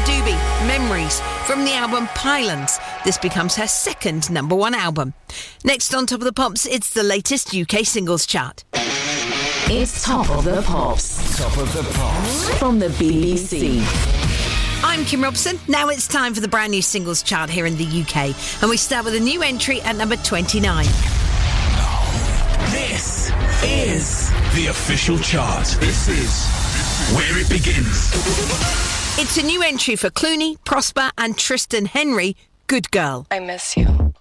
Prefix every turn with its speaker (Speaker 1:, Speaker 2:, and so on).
Speaker 1: Doobie, Memories, from the album Pylons. This becomes her second number one album. Next on Top of the Pops, it's the latest UK singles chart.
Speaker 2: It's Top of the Pops.
Speaker 3: Top of the Pops.
Speaker 2: From the BBC.
Speaker 1: I'm Kim Robson. Now it's time for the brand new singles chart here in the UK. And we start with a new entry at number 29.
Speaker 4: This is the official chart. This is where it begins.
Speaker 1: It's a new entry for Clooney, Prosper and Tristan Henry, Good Girl.
Speaker 5: I miss you.